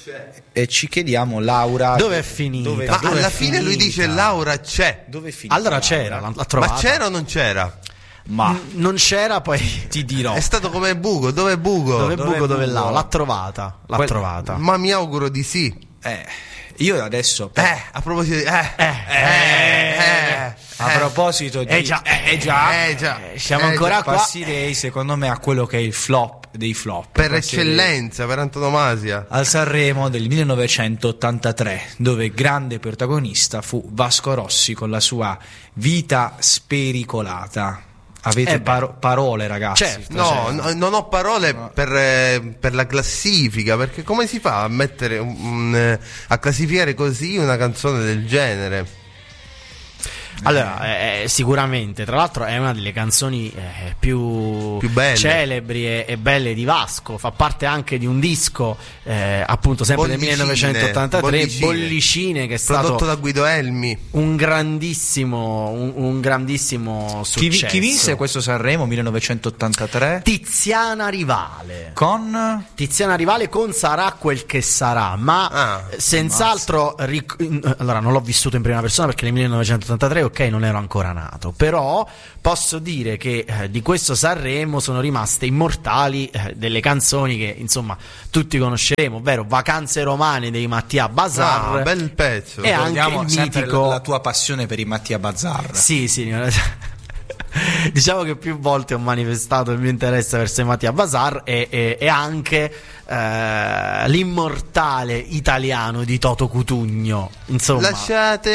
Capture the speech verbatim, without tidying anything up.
e ci chiediamo, Laura, dove è finita? Dove, Ma dove alla è fine lui finita? dice Laura c'è. Dove è finita? Allora Laura? c'era, l'ha, l'ha trovata. Ma c'era o non c'era? Ma N- non c'era, poi ti dirò, È stato come Bugo, dove è Bugo? dove è dove buco, è dove è buco? là? L'ha trovata, l'ha Quel- trovata. Ma mi auguro di sì. eh, io adesso Eh, a proposito di... Eh, Eh, eh, a proposito di Eh già, eh, già, eh, già. Eh, siamo Eh, ancora già. qua. passerei secondo me a quello che è il flop dei flop, Per Passerei eccellenza, per antonomasia. al Sanremo del millenovecentottantatré, dove grande protagonista fu Vasco Rossi con la sua Vita spericolata. Avete Eh beh. paro- parole, ragazzi? Certo. No, no, non ho parole per, eh, per la classifica, perché come si fa a mettere un- un, eh, a classificare così una canzone del genere? Allora, eh, sicuramente, tra l'altro è una delle canzoni eh, più, Più belle. celebri e, e belle di Vasco, fa parte anche di un disco eh, appunto sempre del Bollicine, millenovecentottantatré, Bollicine. Bollicine, che è Prodotto stato da Guido Elmi. un grandissimo un, un grandissimo Chi, vi- successo. chi vinse questo Sanremo millenovecentottantatré? Tiziana Rivale. Con Tiziana Rivale con Sarà quel che sarà, ma Ah, eh, senz'altro ric- in- allora non l'ho vissuto in prima persona perché nel millenovecentottantatré ok non ero ancora nato, però posso dire che eh, di questo Sanremo sono rimaste immortali eh, delle canzoni che insomma tutti conosceremo, ovvero Vacanze romane dei Mattia Bazar. Ah, bel pezzo. E anche Ricordiamo il sempre mitico- la tua passione per i Mattia Bazar. Sì, sì. Diciamo che più volte ho manifestato il mio interesse verso i Mattia Bazar e, e, e anche eh, l'immortale italiano di Toto Cutugno. Insomma, Lasciate